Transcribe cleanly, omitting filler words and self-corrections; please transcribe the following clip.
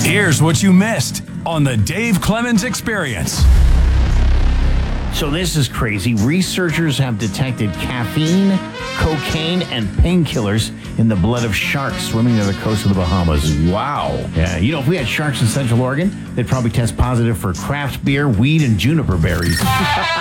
Here's what you missed on the Dave Clemens Experience. So this is crazy. Researchers have detected caffeine, cocaine, and painkillers in the blood of sharks swimming near the coast of the Bahamas. Wow. Yeah, if we had sharks in Central Oregon, they'd probably test positive for craft beer, weed, and juniper berries.